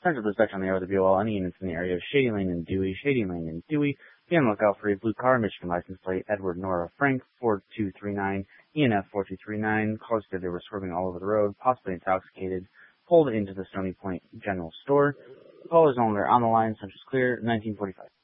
Central dispatch on the air with the BOL. Any units in the area of Shady Lane and Dewey. Shady Lane and Dewey. Be on the lookout for a blue car, Michigan license plate, Edward Nora Frank, 4239, ENF 4239. Callers said they were swerving all over the road, possibly intoxicated, pulled into the Stony Point General Store. Callers only are on the line. Central's clear, 1945.